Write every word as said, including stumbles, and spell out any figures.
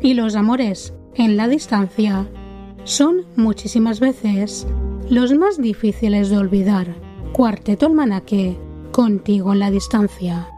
y los amores en la distancia son muchísimas veces los más difíciles de olvidar. Cuarteto Almanaque, contigo en la distancia.